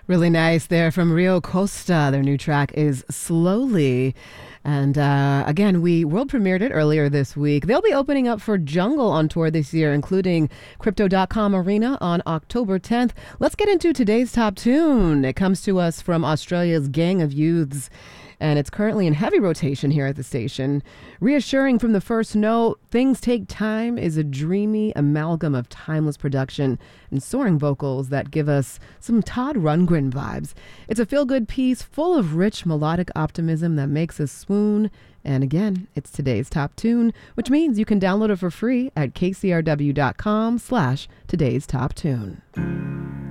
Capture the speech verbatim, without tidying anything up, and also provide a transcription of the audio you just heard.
Really nice there from Rio Costa. Their new track is Slowly. And uh, again, we world premiered it earlier this week. They'll be opening up for Jungle on tour this year, including Crypto dot com Arena on October tenth. Let's get into today's top tune. It comes to us from Australia's Gang of Youths, and it's currently in heavy rotation here at the station. Reassuring from the first note, Things Take Time is a dreamy amalgam of timeless production and soaring vocals that give us some Todd Rundgren vibes. It's a feel-good piece full of rich melodic optimism that makes us swoon. And again, it's today's top tune, which means you can download it for free at k c r w dot com slash today's top tune.